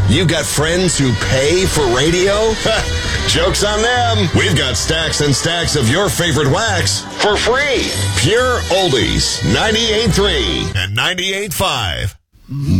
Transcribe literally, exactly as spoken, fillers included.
You got friends who pay for radio? Joke's on them. We've got stacks and stacks of your favorite wax for free. Pure Oldies, ninety-eight point three and ninety-eight point five.